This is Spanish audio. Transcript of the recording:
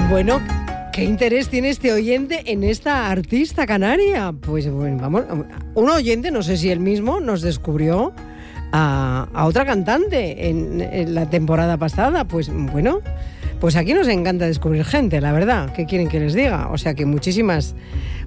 Bueno, ¿qué interés tiene este oyente en esta artista canaria? Pues bueno, vamos, un oyente, no sé si él mismo, nos descubrió a otra cantante en la temporada pasada. Pues bueno, pues aquí nos encanta descubrir gente, la verdad. ¿Qué quieren que les diga? O sea que muchísimas